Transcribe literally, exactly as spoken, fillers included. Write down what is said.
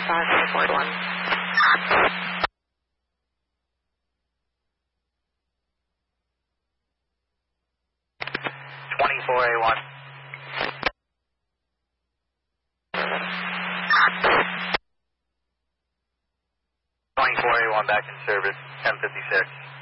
five twenty-four one. twenty-four A one. twenty-four A one back in service, ten fifty-six.